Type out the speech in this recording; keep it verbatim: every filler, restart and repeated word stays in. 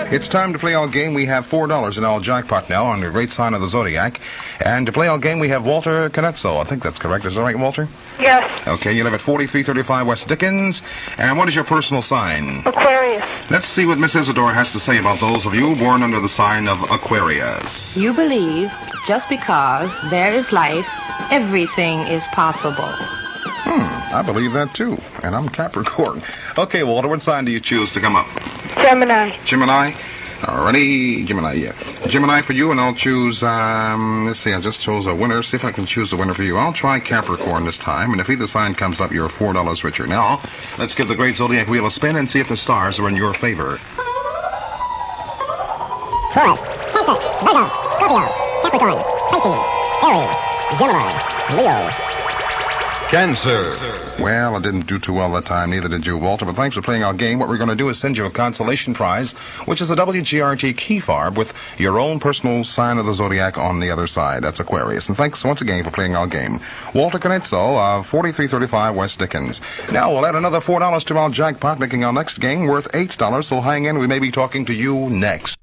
It's time to play our game. We have four dollars in our jackpot now on the great sign of the Zodiac. And to play our game, we have Walter Canetzo. I think that's correct. Is that right, Walter? Yes. Okay, you live at forty-three thirty-five West Dickens. And what is your personal sign? Aquarius. Let's see what Miss Isidore has to say about those of you born under the sign of Aquarius. You believe just because there is life, everything is possible. Hmm, I believe that too. And I'm Capricorn. Okay, Walter, what sign do you choose to come up? Gemini. Gemini? Alrighty, Gemini, yeah. Gemini for you, and I'll choose, um, let's see, I just chose a winner. See if I can choose a winner for you. I'll try Capricorn this time, and if either sign comes up, you're four dollars richer. Now, let's give the great Zodiac wheel a spin and see if the stars are in your favor. Taurus, Cancer, Virgo, Scorpio, Capricorn, Pisces, Aries, Gemini, Leo. Cancer. Well, I didn't do too well that time, neither did you, Walter, but thanks for playing our game. What we're going to do is send you a consolation prize, which is a W G R T key fob with your own personal sign of the Zodiac on the other side. That's Aquarius. And thanks once again for playing our game. Walter Canetzo of forty-three thirty-five West Dickens. Now we'll add another four dollars to our jackpot, making our next game worth eight dollars, so hang in. We may be talking to you next.